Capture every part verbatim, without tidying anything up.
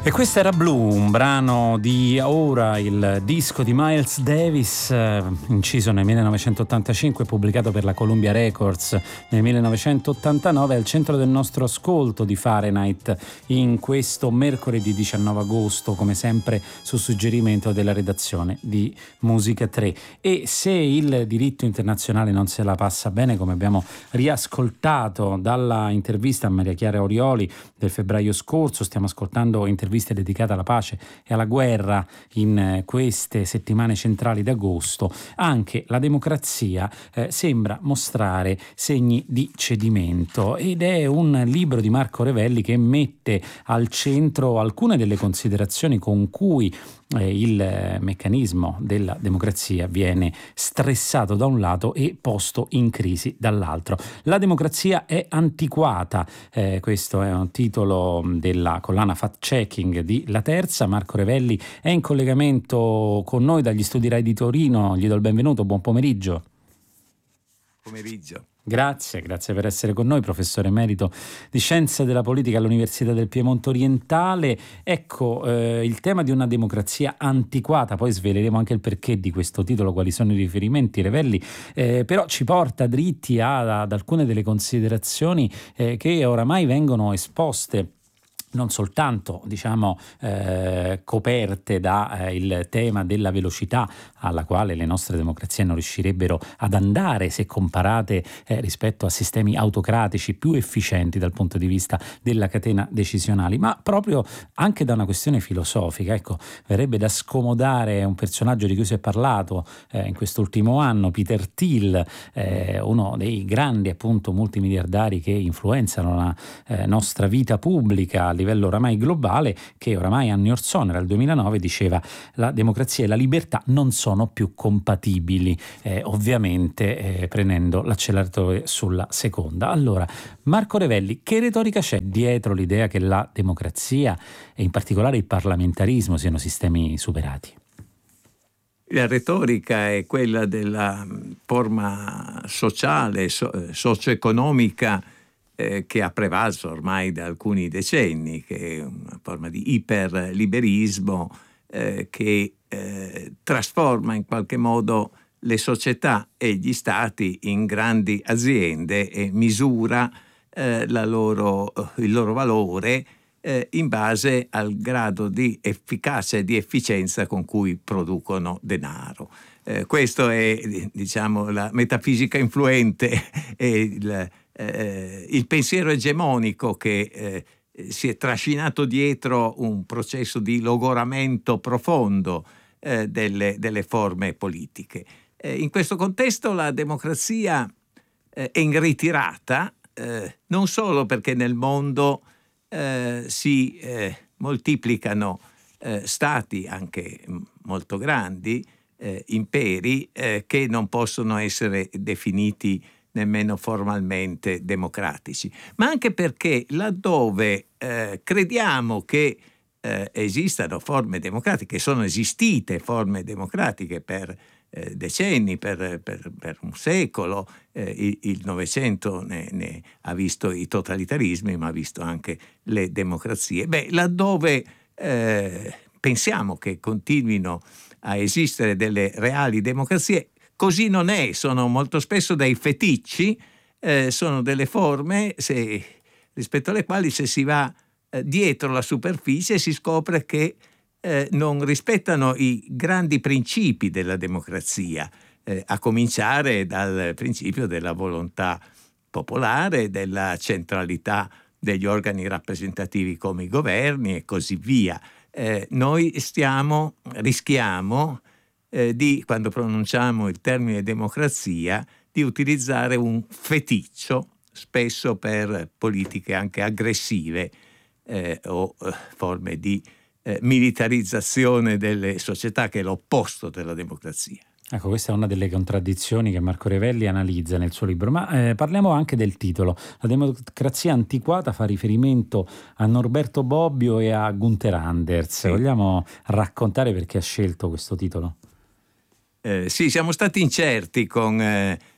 E questo era Blue, un brano di Aura, il disco di Miles Davis, eh, inciso nel millenovecentottantacinque, pubblicato per la Columbia Records nel millenovecentottantanove, al centro del nostro ascolto di Fahrenheit in questo mercoledì diciannove agosto, come sempre su suggerimento della redazione di Musica tre. E se il diritto internazionale non se la passa bene, come abbiamo riascoltato dalla intervista a Maria Chiara Orioli del febbraio scorso, stiamo ascoltando interviste dedicate alla pace e alla guerra in queste settimane centrali d'agosto, anche la democrazia eh, sembra mostrare segni di cedimento, ed è un libro di Marco Revelli che mette al centro alcune delle considerazioni con cui eh, il eh, meccanismo della democrazia viene stressato da un lato e posto in crisi dall'altro. La democrazia è antiquata, eh, questo è un titolo della collana Fact Checking di La Terza. Marco Revelli è in collegamento con noi dagli studi Rai di Torino, gli do il benvenuto, buon pomeriggio. Pomeriggio. Grazie, grazie per essere con noi, professore emerito di Scienze della Politica all'Università del Piemonte Orientale. Ecco, eh, il tema di una democrazia antiquata, poi sveleremo anche il perché di questo titolo, quali sono i riferimenti, Revelli, eh, però ci porta dritti a, ad alcune delle considerazioni eh, che oramai vengono esposte, non soltanto diciamo eh, coperte da eh, il tema della velocità alla quale le nostre democrazie non riuscirebbero ad andare se comparate eh, rispetto a sistemi autocratici più efficienti dal punto di vista della catena decisionale, ma proprio anche da una questione filosofica. Ecco, verrebbe da scomodare un personaggio di cui si è parlato eh, in quest'ultimo anno, Peter Thiel, eh, uno dei grandi appunto multimiliardari che influenzano la eh, nostra vita pubblica a livello oramai globale, che oramai anni or sono, era il duemilanove, diceva: la democrazia e la libertà non sono più compatibili, eh, ovviamente eh, prendendo l'acceleratore sulla seconda. Allora, Marco Revelli, che retorica c'è dietro l'idea che la democrazia e in particolare il parlamentarismo siano sistemi superati? La retorica è quella della forma sociale, so- socio-economica Eh, che ha prevalso ormai da alcuni decenni, che è una forma di iperliberismo eh, che eh, trasforma in qualche modo le società e gli stati in grandi aziende e misura eh, la loro, il loro valore eh, in base al grado di efficacia e di efficienza con cui producono denaro. Eh, questo è, diciamo, la metafisica influente e il Eh, il pensiero egemonico che eh, si è trascinato dietro un processo di logoramento profondo eh, delle, delle forme politiche. Eh, in questo contesto la democrazia eh, è in ritirata, eh, non solo perché nel mondo eh, si eh, moltiplicano eh, stati anche molto grandi, eh, imperi eh, che non possono essere definiti nemmeno formalmente democratici, ma anche perché laddove eh, crediamo che eh, esistano forme democratiche, sono esistite forme democratiche per eh, decenni, per, per, per un secolo, eh, il Novecento ne, ne ha visto i totalitarismi, ma ha visto anche le democrazie. Beh, laddove eh, pensiamo che continuino a esistere delle reali democrazie, così non è, sono molto spesso dei feticci, eh, sono delle forme se, rispetto alle quali se si va eh, dietro la superficie si scopre che eh, non rispettano i grandi principi della democrazia, eh, a cominciare dal principio della volontà popolare, della centralità degli organi rappresentativi come i governi e così via. Eh, noi stiamo, rischiamo Eh, di, quando pronunciamo il termine democrazia, di utilizzare un feticcio, spesso per politiche anche aggressive eh, o eh, forme di eh, militarizzazione delle società, che è l'opposto della democrazia. Ecco, questa è una delle contraddizioni che Marco Revelli analizza nel suo libro, ma eh, parliamo anche del titolo. La democrazia antiquata fa riferimento a Norberto Bobbio e a Gunther Anders. Sì. Vogliamo raccontare perché ha scelto questo titolo? Eh, sì, siamo stati incerti con eh,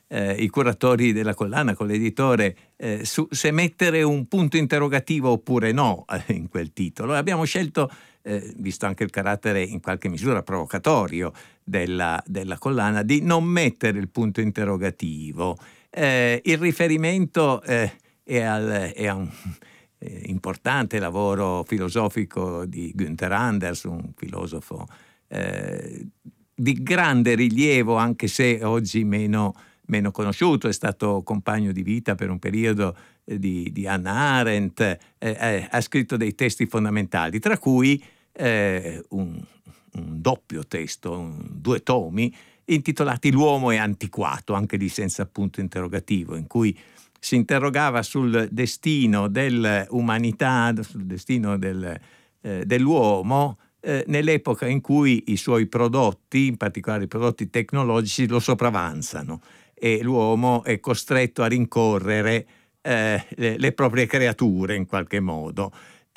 eh, i curatori della collana con l'editore eh, su se mettere un punto interrogativo oppure no eh, in quel titolo. Abbiamo scelto, eh, visto anche il carattere in qualche misura provocatorio della, della collana, di non mettere il punto interrogativo. Eh, il riferimento eh, è, al, è a un eh, importante lavoro filosofico di Günther Anders, un filosofo eh, di grande rilievo, anche se oggi meno, meno conosciuto. È stato compagno di vita per un periodo eh, di, di Hannah Arendt, eh, eh, ha scritto dei testi fondamentali, tra cui eh, un, un doppio testo, un, due tomi, intitolati L'uomo è antiquato, anche lì senza punto interrogativo, in cui si interrogava sul destino dell'umanità, sul destino del, eh, dell'uomo, eh, nell'epoca in cui i suoi prodotti, in particolare i prodotti tecnologici, lo sopravanzano e l'uomo è costretto a rincorrere eh, le, le proprie creature in qualche modo.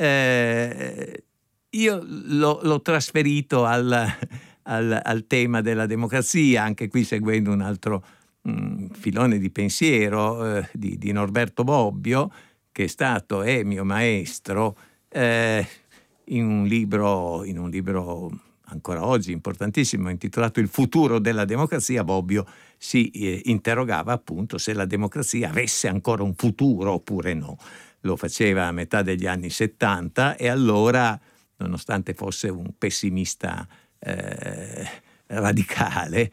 Eh, io l'ho, l'ho trasferito al, al, al tema della democrazia, anche qui seguendo un altro mh, filone di pensiero eh, di, di Norberto Bobbio, che è stato è mio maestro eh, in un libro in un libro ancora oggi importantissimo intitolato Il futuro della democrazia. Bobbio si eh, interrogava appunto se la democrazia avesse ancora un futuro oppure no. Lo faceva a metà degli anni settanta e allora, nonostante fosse un pessimista eh, radicale,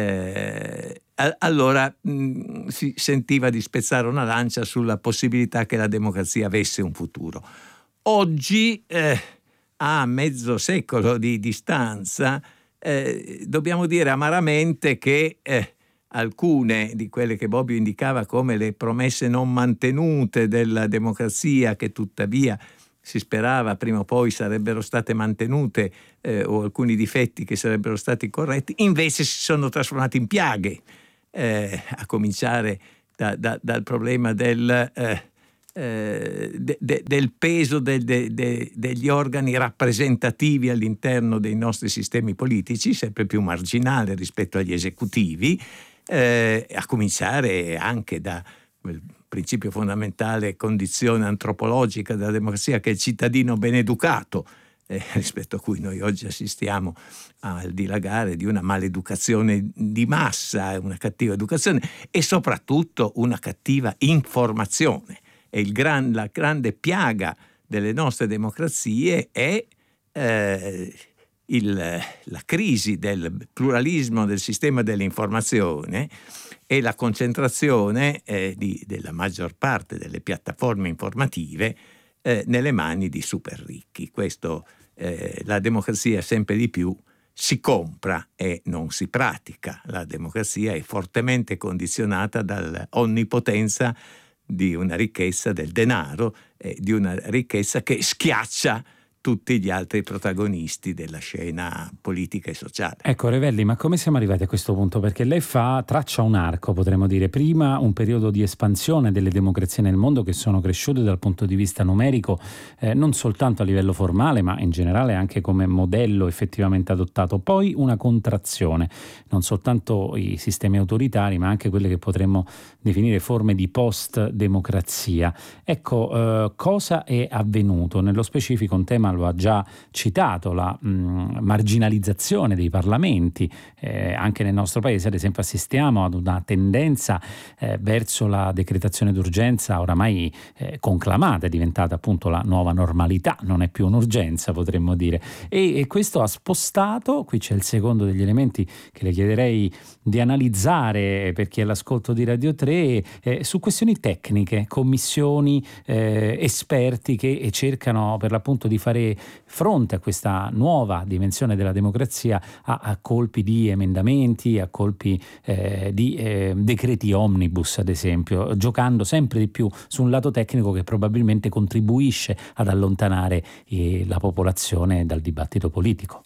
eh, allora mh, si sentiva di spezzare una lancia sulla possibilità che la democrazia avesse un futuro. Oggi, eh, a mezzo secolo di distanza, eh, dobbiamo dire amaramente che eh, alcune di quelle che Bobbio indicava come le promesse non mantenute della democrazia, che tuttavia si sperava prima o poi sarebbero state mantenute, eh, o alcuni difetti che sarebbero stati corretti, invece si sono trasformati in piaghe, eh, a cominciare da, da, dal problema del, eh, eh, de, de, del peso de, de, de, degli organi rappresentativi all'interno dei nostri sistemi politici, sempre più marginale rispetto agli esecutivi, eh, a cominciare anche da quel principio fondamentale, condizione antropologica della democrazia, che è il cittadino ben educato, eh, rispetto a cui noi oggi assistiamo al dilagare di una maleducazione di massa, una cattiva educazione e soprattutto una cattiva informazione. E il gran, la grande piaga delle nostre democrazie è eh, il, la crisi del pluralismo del sistema dell'informazione e la concentrazione eh, di, della maggior parte delle piattaforme informative eh, nelle mani di super ricchi. Questo, eh, la democrazia sempre di più si compra e non si pratica. La democrazia è fortemente condizionata dall'onnipotenza di una ricchezza del denaro, eh, di una ricchezza che schiaccia tutti gli altri protagonisti della scena politica e sociale. Ecco Revelli, ma come siamo arrivati a questo punto? Perché lei fa, traccia un arco, potremmo dire, prima un periodo di espansione delle democrazie nel mondo che sono cresciute dal punto di vista numerico, eh, non soltanto a livello formale, ma in generale anche come modello effettivamente adottato. Poi una contrazione, non soltanto i sistemi autoritari, ma anche quelle che potremmo definire forme di post-democrazia. Ecco, eh, cosa è avvenuto? Nello specifico un tema lo ha già citato, la mh, marginalizzazione dei parlamenti. Eh, anche nel nostro paese, ad esempio, assistiamo ad una tendenza eh, verso la decretazione d'urgenza oramai eh, conclamata, è diventata appunto la nuova normalità, non è più un'urgenza, potremmo dire. E, e questo ha spostato, qui c'è il secondo degli elementi che le chiederei di analizzare per chi è all'ascolto di Radio tre, eh, su questioni tecniche, commissioni, eh, esperti che cercano per l'appunto di fare fronte a questa nuova dimensione della democrazia a, a colpi di emendamenti, a colpi eh, di eh, decreti omnibus, ad esempio, giocando sempre di più su un lato tecnico che probabilmente contribuisce ad allontanare eh, la popolazione dal dibattito politico.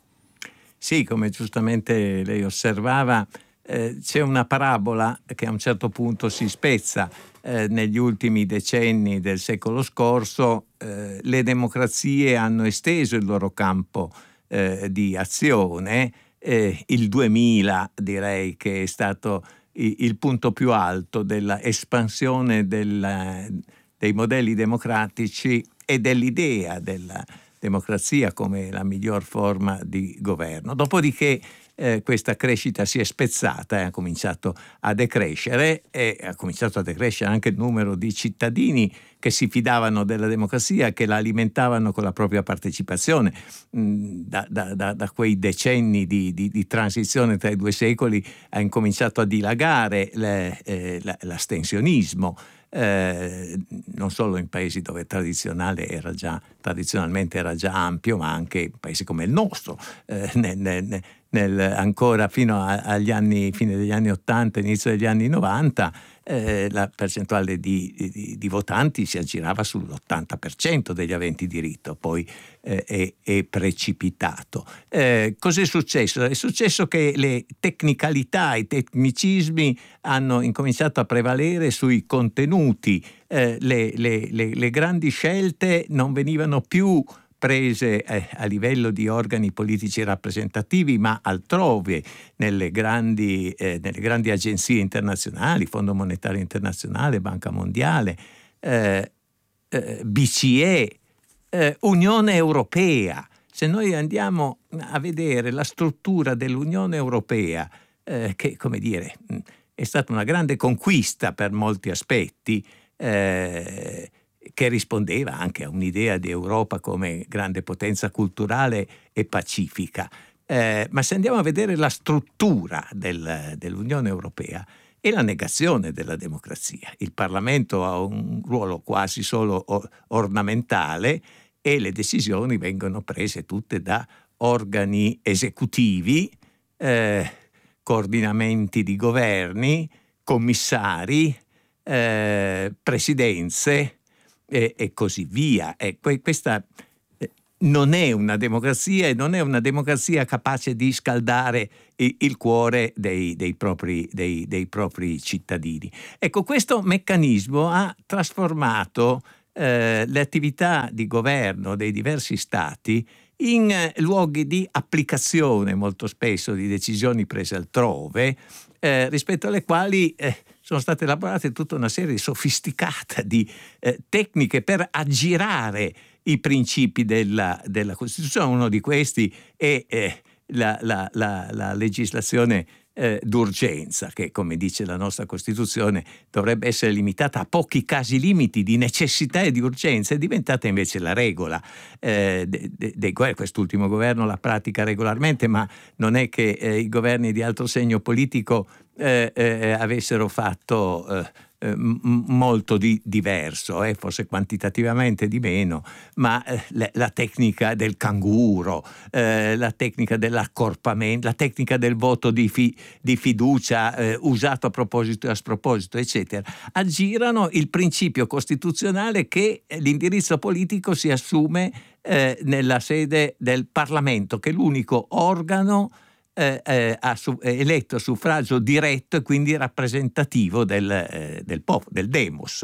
Sì, come giustamente lei osservava, eh, c'è una parabola che a un certo punto si spezza. Eh, negli ultimi decenni del secolo scorso eh, le democrazie hanno esteso il loro campo eh, di azione. Eh, il duemila direi che è stato il punto più alto della espansione della, dei modelli democratici e dell'idea della democrazia come la miglior forma di governo. Dopodiché eh, questa crescita si è spezzata e ha cominciato a decrescere, e ha cominciato a decrescere anche il numero di cittadini che si fidavano della democrazia, che la alimentavano con la propria partecipazione. Da, da, da, da quei decenni di, di, di transizione tra i due secoli ha incominciato a dilagare le, eh, l'astensionismo, eh, non solo in paesi dove tradizionale era già, tradizionalmente era già ampio, ma anche in paesi come il nostro, eh, nel, nel, nel, ancora fino a, agli anni, fine degli anni ottanta, inizio degli anni novanta, eh, la percentuale di, di, di votanti si aggirava sull'ottanta per cento degli aventi diritto, poi eh, è, è precipitato. Eh, cos'è successo? È successo che le tecnicalità, i tecnicismi hanno incominciato a prevalere sui contenuti, eh, le, le, le, le grandi scelte non venivano più prese eh, a livello di organi politici rappresentativi, ma altrove, nelle grandi, eh, nelle grandi agenzie internazionali, Fondo Monetario Internazionale, Banca Mondiale, eh, eh, B C E, eh, Unione Europea. Se noi andiamo a vedere la struttura dell'Unione Europea, eh, che, come dire, è stata una grande conquista per molti aspetti, eh, che rispondeva anche a un'idea di Europa come grande potenza culturale e pacifica. Eh, ma se andiamo a vedere la struttura del, dell'Unione Europea, è la negazione della democrazia. Il Parlamento ha un ruolo quasi solo ornamentale e le decisioni vengono prese tutte da organi esecutivi, eh, coordinamenti di governi, commissari, eh, presidenze, E, e così via. E questa non è una democrazia, e non è una democrazia capace di scaldare il, il cuore dei, dei, propri, dei, dei propri cittadini. Ecco, questo meccanismo ha trasformato eh, le attività di governo dei diversi stati in eh, luoghi di applicazione molto spesso di decisioni prese altrove, eh, rispetto alle quali eh, sono state elaborate tutta una serie sofisticata di eh, tecniche per aggirare i principi della, della Costituzione. Uno di questi è eh, la, la, la, la legislazione eh, d'urgenza, che, come dice la nostra Costituzione, dovrebbe essere limitata a pochi casi limiti di necessità e di urgenza, è diventata invece la regola. Eh, de, de, de, quest'ultimo governo la pratica regolarmente, ma non è che eh, i governi di altro segno politico eh, eh, avessero fatto eh, eh, m- molto di diverso, eh, forse quantitativamente di meno, ma eh, la, la tecnica del canguro, eh, la tecnica dell'accorpamento, la tecnica del voto di, fi- di fiducia eh, usato a proposito e a sproposito, eccetera, aggirano il principio costituzionale che l'indirizzo politico si assume eh, nella sede del Parlamento, che è l'unico organo Eh, eh, a su, eh, eletto a suffragio diretto e quindi rappresentativo del, eh, del popolo, del demos,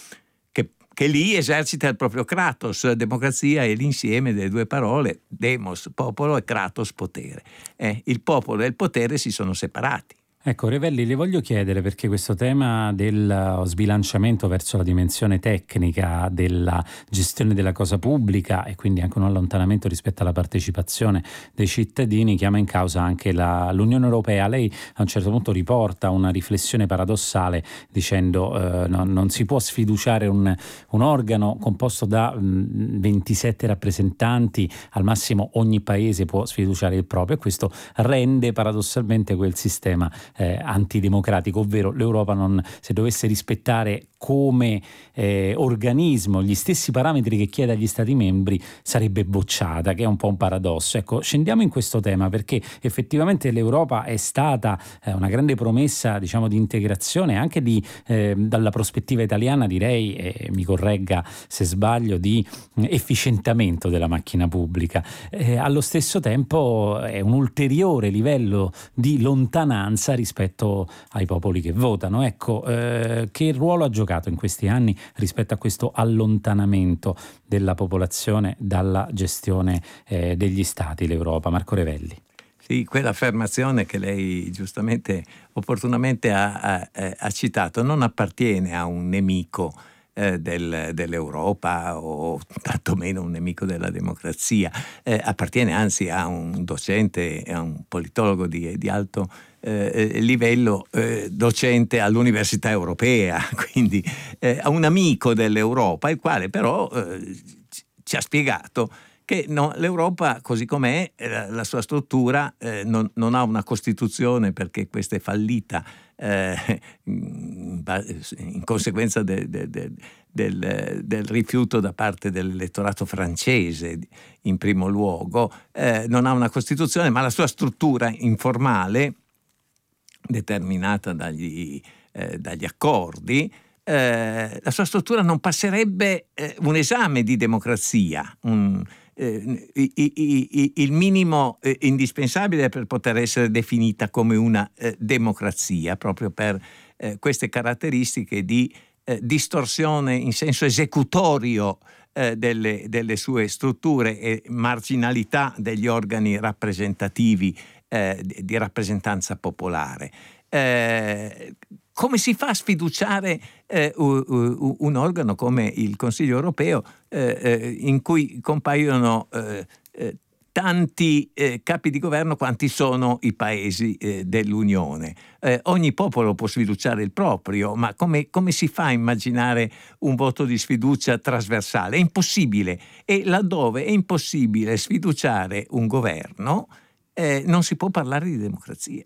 che, che lì esercita il proprio kratos. Democrazia è l'insieme delle due parole, demos, popolo, e kratos, potere. Eh, il popolo e il potere si sono separati. Ecco, Revelli, le voglio chiedere, perché questo tema del sbilanciamento verso la dimensione tecnica della gestione della cosa pubblica e quindi anche un allontanamento rispetto alla partecipazione dei cittadini chiama in causa anche la, l'Unione Europea. Lei a un certo punto riporta una riflessione paradossale dicendo eh, no, non si può sfiduciare un, un organo composto da mh, ventisette rappresentanti, al massimo ogni paese può sfiduciare il proprio, e questo rende paradossalmente quel sistema Eh, antidemocratico, ovvero l'Europa, non, se dovesse rispettare come eh, organismo gli stessi parametri che chiede agli Stati membri, sarebbe bocciata, che è un po' un paradosso. Ecco, scendiamo in questo tema, perché effettivamente l'Europa è stata eh, una grande promessa, diciamo, di integrazione, anche di, eh, dalla prospettiva italiana, direi, e mi corregga se sbaglio, di efficientamento della macchina pubblica. Eh, allo stesso tempo è un ulteriore livello di lontananza rispetto ai popoli che votano. Ecco, eh, che ruolo ha giocato in questi anni rispetto a questo allontanamento della popolazione dalla gestione eh, degli stati l'Europa? Marco Revelli. Sì, quell'affermazione che lei giustamente, opportunamente ha, ha, ha citato, non appartiene a un nemico eh, del, dell'Europa o tantomeno un nemico della democrazia, eh, appartiene anzi a un docente, a un politologo di, di alto eh, livello, eh, docente all'Università Europea, quindi eh, a un amico dell'Europa, il quale però eh, ci ha spiegato che no, l'Europa così com'è, eh, la sua struttura eh, non, non ha una Costituzione perché questa è fallita eh, in, in conseguenza de, de, de, del, del rifiuto da parte dell'elettorato francese in primo luogo, eh, non ha una Costituzione, ma la sua struttura informale, determinata dagli, eh, dagli accordi, eh, la sua struttura non passerebbe eh, un esame di democrazia, un Eh, i, i, i, il minimo eh, indispensabile per poter essere definita come una eh, democrazia, proprio per eh, queste caratteristiche di eh, distorsione in senso esecutorio eh, delle, delle sue strutture e marginalità degli organi rappresentativi eh, di, di rappresentanza popolare. Eh, come si fa a sfiduciare eh, un, un organo come il Consiglio europeo eh, eh, in cui compaiono eh, eh, tanti eh, capi di governo quanti sono i paesi eh, dell'Unione? Eh, ogni popolo può sfiduciare il proprio, ma come, come si fa a immaginare un voto di sfiducia trasversale? È impossibile, e laddove è impossibile sfiduciare un governo eh, non si può parlare di democrazia.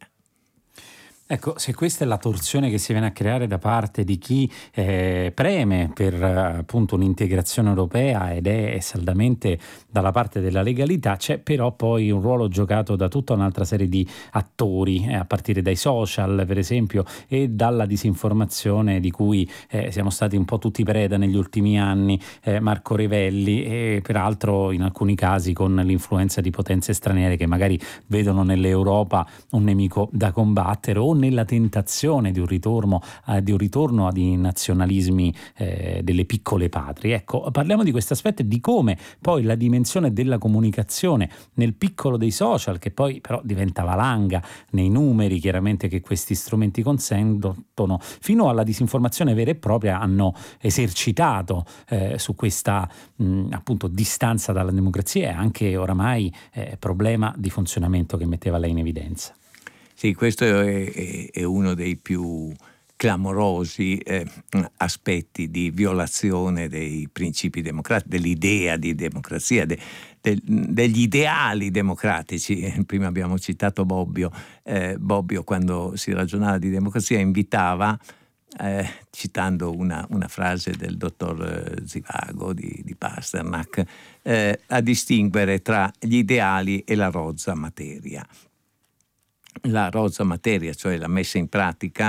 Ecco, se questa è la torsione che si viene a creare da parte di chi eh, preme per appunto un'integrazione europea ed è saldamente dalla parte della legalità, c'è però poi un ruolo giocato da tutta un'altra serie di attori, eh, a partire dai social per esempio e dalla disinformazione di cui eh, siamo stati un po' tutti preda negli ultimi anni, eh, Marco Revelli, e peraltro in alcuni casi con l'influenza di potenze straniere che magari vedono nell'Europa un nemico da combattere o nella tentazione di un ritorno, eh, di un ritorno ad i nazionalismi eh, delle piccole patrie. Ecco, parliamo di questo aspetto e di come poi la dimensione della comunicazione nel piccolo dei social, che poi però diventa valanga nei numeri chiaramente che questi strumenti consentono, fino alla disinformazione vera e propria, hanno esercitato eh, su questa mh, appunto distanza dalla democrazia e anche oramai eh, problema di funzionamento che metteva lei in evidenza. Sì, questo è, è, è uno dei più clamorosi eh, aspetti di violazione dei principi democratici, dell'idea di democrazia, de, de, degli ideali democratici. Prima abbiamo citato Bobbio. Eh, Bobbio, quando si ragionava di democrazia, invitava, eh, citando una, una frase del dottor Zivago di, di Pasternak, eh, a distinguere tra gli ideali e la rozza materia. La rozza materia, cioè la messa in pratica,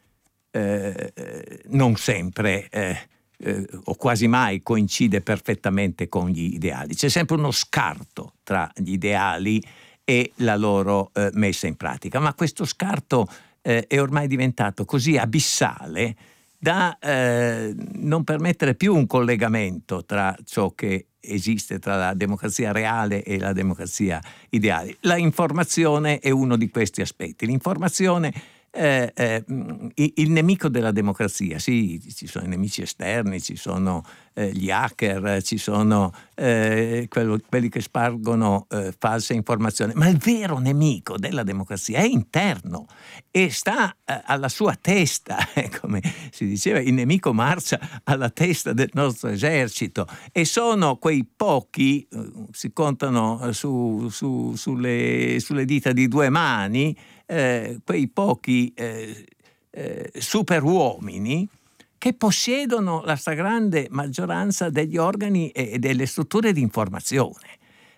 eh, non sempre eh, eh, o quasi mai coincide perfettamente con gli ideali. C'è sempre uno scarto tra gli ideali e la loro eh, messa in pratica, ma questo scarto eh, è ormai diventato così abissale da eh, non permettere più un collegamento tra ciò che esiste, tra la democrazia reale e la democrazia ideale. La informazione è uno di questi aspetti. L'informazione eh, eh, il nemico della democrazia. Sì, ci sono i nemici esterni, ci sono eh, gli hacker, ci sono eh, quello, quelli che spargono eh, false informazioni, ma il vero nemico della democrazia è interno e sta eh, alla sua testa, come si diceva, il nemico marcia alla testa del nostro esercito, e sono quei pochi, eh, si contano su, su, sulle, sulle dita di due mani, Eh, quei pochi eh, eh, superuomini che possiedono la stragrande maggioranza degli organi e delle strutture di informazione.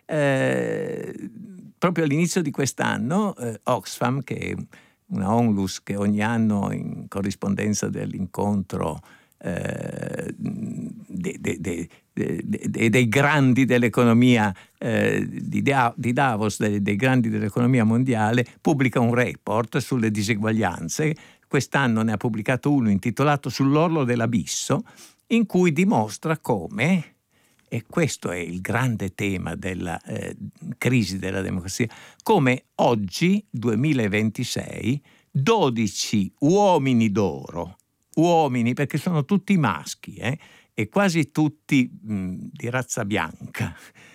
Eh, proprio all'inizio di quest'anno eh, Oxfam, che è una onlus che ogni anno, in corrispondenza dell'incontro eh, de, de, de, de, de, dei grandi dell'economia eh, di, di Davos, dei, dei grandi dell'economia mondiale, pubblica un report sulle diseguaglianze. Quest'anno ne ha pubblicato uno intitolato Sull'orlo dell'abisso, in cui dimostra come e questo è il grande tema della eh, crisi della democrazia, come oggi, duemilaventisei, dodici uomini d'oro, uomini perché sono tutti maschi, eh, e quasi tutti mh, di razza bianca,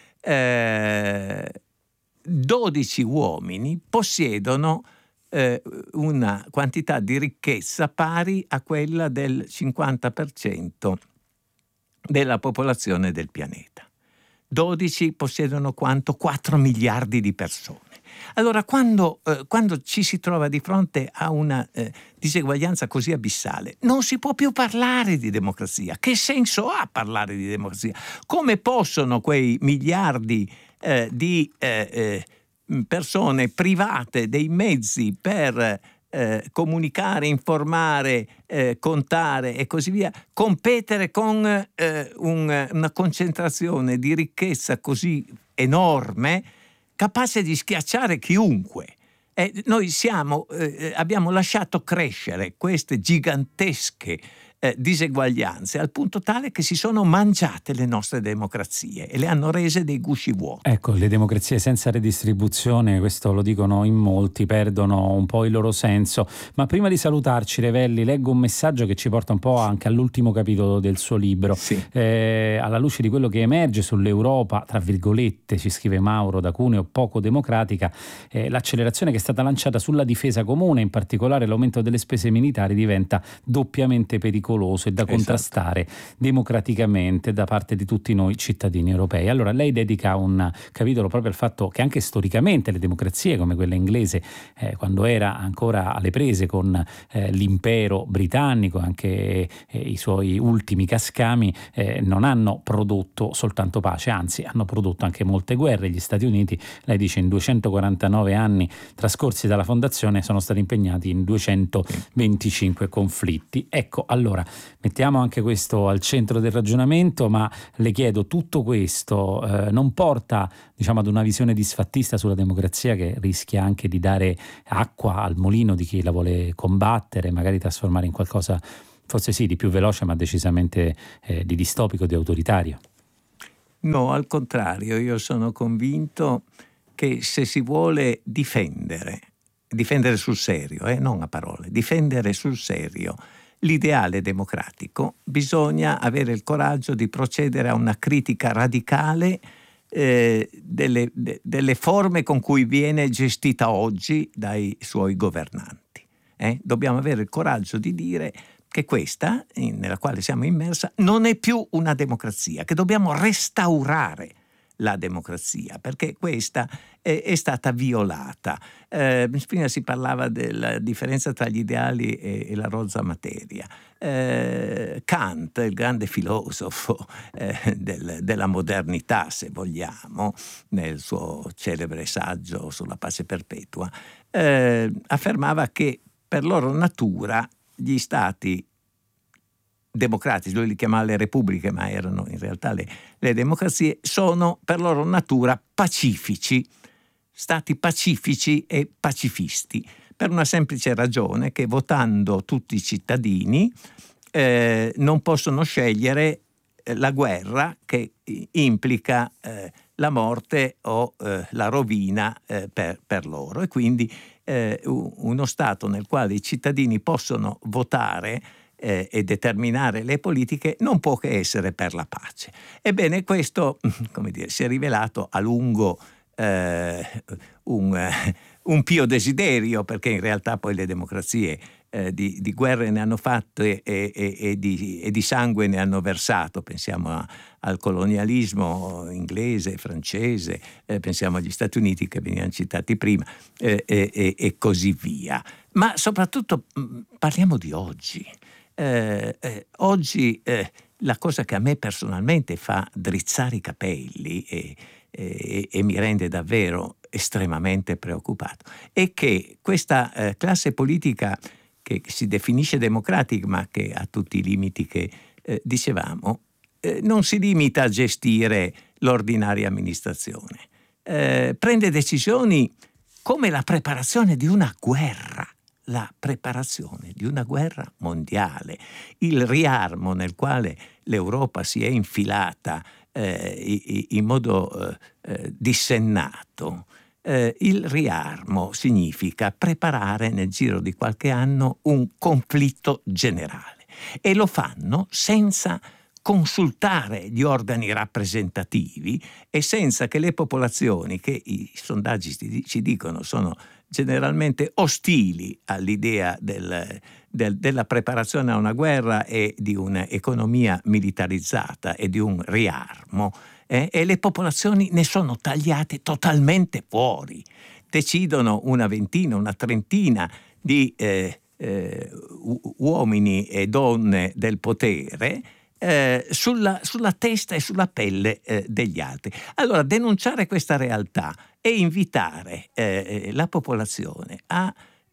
eh, dodici uomini possiedono eh, una quantità di ricchezza pari a quella del cinquanta per cento della popolazione del pianeta. dodici possiedono quanto? quattro miliardi di persone. Allora, quando, eh, quando ci si trova di fronte a una eh, diseguaglianza così abissale, non si può più parlare di democrazia. Che senso ha parlare di democrazia? Come possono quei miliardi eh, di eh, eh, persone private dei mezzi per eh, comunicare, informare, eh, contare e così via, competere con eh, un, una concentrazione di ricchezza così enorme, capace di schiacciare chiunque? Eh, noi siamo, eh, abbiamo lasciato crescere queste gigantesche eh, diseguaglianze al punto tale che si sono mangiate le nostre democrazie e le hanno rese dei gusci vuoti. Ecco, le democrazie senza redistribuzione, questo lo dicono in molti, perdono un po' il loro senso. Ma prima di salutarci, Revelli, leggo un messaggio che ci porta un po' anche all'ultimo capitolo del suo libro. Sì. Eh, alla luce di quello che emerge sull'Europa, tra virgolette, ci scrive Mauro, da Cuneo, poco democratica, eh, l'accelerazione che è stata lanciata sulla difesa comune, in particolare l'aumento delle spese militari, diventa doppiamente pericoloso e da contrastare esatto. democraticamente da parte di tutti noi cittadini europei. Allora lei dedica un capitolo proprio al fatto che anche storicamente le democrazie come quella inglese, eh, quando era ancora alle prese con eh, l'impero britannico, anche eh, i suoi ultimi cascami, eh, non hanno prodotto soltanto pace, anzi hanno prodotto anche molte guerre. Gli Stati Uniti, lei dice, in duecentoquarantanove anni trascorsi dalla fondazione sono stati impegnati in duecentoventicinque conflitti. Ecco, allora mettiamo anche questo al centro del ragionamento, ma le chiedo, tutto questo eh, non porta, diciamo, ad una visione disfattista sulla democrazia che rischia anche di dare acqua al mulino di chi la vuole combattere, magari trasformare in qualcosa forse sì di più veloce ma decisamente eh, di distopico, di autoritario? No, al contrario, io sono convinto che se si vuole difendere, difendere sul serio, eh, non a parole, difendere sul serio l'ideale democratico, bisogna avere il coraggio di procedere a una critica radicale eh, delle, de, delle forme con cui viene gestita oggi dai suoi governanti. Eh? Dobbiamo avere il coraggio di dire che questa, in, nella quale siamo immersa, non è più una democrazia, che dobbiamo restaurare la democrazia, perché questa è, è stata violata. Eh, prima si parlava della differenza tra gli ideali e, e la rozza materia. Eh, Kant, il grande filosofo eh, del, della modernità, se vogliamo, nel suo celebre saggio sulla pace perpetua, eh, affermava che per loro natura gli stati democratici, lui li chiamava le repubbliche, ma erano in realtà le, le democrazie, sono per loro natura pacifici, stati pacifici e pacifisti, per una semplice ragione che votando tutti i cittadini eh, non possono scegliere la guerra che implica eh, la morte o eh, la rovina eh, per, per loro, e quindi eh, uno Stato nel quale i cittadini possono votare Eh, e determinare le politiche non può che essere per la pace. Ebbene, questo, come dire, si è rivelato a lungo eh, un, eh, un pio desiderio, perché in realtà poi le democrazie eh, di, di guerre ne hanno fatte e, e, e, di, e di sangue ne hanno versato. Pensiamo a, al colonialismo inglese, francese, eh, pensiamo agli Stati Uniti che venivano citati prima, eh, e, e, e così via. Ma soprattutto mh, parliamo di oggi. Eh, eh, oggi eh, la cosa che a me personalmente fa drizzare i capelli e, e, e mi rende davvero estremamente preoccupato è che questa eh, classe politica che si definisce democratica ma che ha tutti i limiti che eh, dicevamo eh, non si limita a gestire l'ordinaria amministrazione, eh, prende decisioni come la preparazione di una guerra. La preparazione di una guerra mondiale, il riarmo nel quale l'Europa si è infilata eh, in modo eh, dissennato. Eh, il riarmo significa preparare nel giro di qualche anno un conflitto generale, e lo fanno senza consultare gli organi rappresentativi e senza che le popolazioni, che i sondaggi ci dicono sono generalmente ostili all'idea del, del, della preparazione a una guerra e di un'economia militarizzata e di un riarmo, eh, e le popolazioni ne sono tagliate totalmente fuori. Decidono una ventina, una trentina di eh, eh, uomini e donne del potere Eh, sulla, sulla testa e sulla pelle eh, degli altri. Allora, denunciare questa realtà e invitare eh, la popolazione a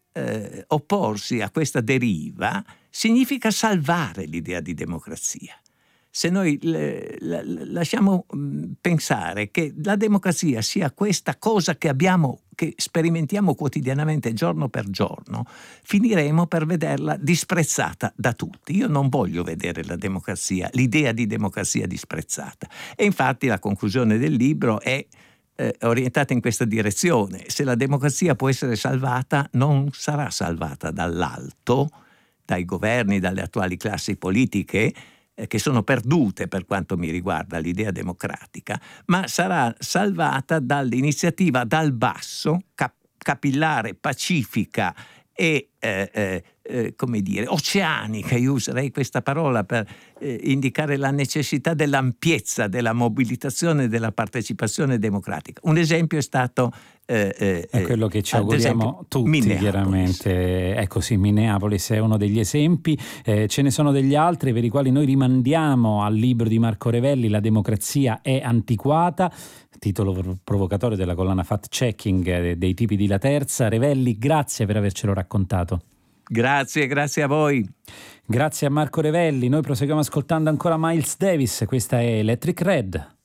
eh, opporsi a questa deriva significa salvare l'idea di democrazia. Se noi le, la, lasciamo mh, pensare che la democrazia sia questa cosa che abbiamo, che sperimentiamo quotidianamente giorno per giorno, finiremo per vederla disprezzata da tutti. Io non voglio vedere la democrazia, l'idea di democrazia disprezzata. E infatti la conclusione del libro è eh, orientata in questa direzione. Se la democrazia può essere salvata, non sarà salvata dall'alto, dai governi, dalle attuali classi politiche, che sono perdute per quanto mi riguarda l'idea democratica, ma sarà salvata dall'iniziativa dal basso, cap- capillare, pacifica e eh, eh, eh, come dire, oceanica. Io userei questa parola per eh, indicare la necessità dell'ampiezza, della mobilitazione, della partecipazione democratica. Un esempio è stato eh, eh, è quello che ci auguriamo esempio, tutti, Minneapolis. Chiaramente. Ecco sì, Minneapolis è uno degli esempi, eh, ce ne sono degli altri per i quali noi rimandiamo al libro di Marco Revelli, La democrazia è antiquata, titolo provocatorio della collana Fact Checking dei tipi di La Terza. Revelli, grazie per avercelo raccontato. Grazie, grazie a voi. Grazie a Marco Revelli. Noi proseguiamo ascoltando ancora Miles Davis, questa è Electric Red.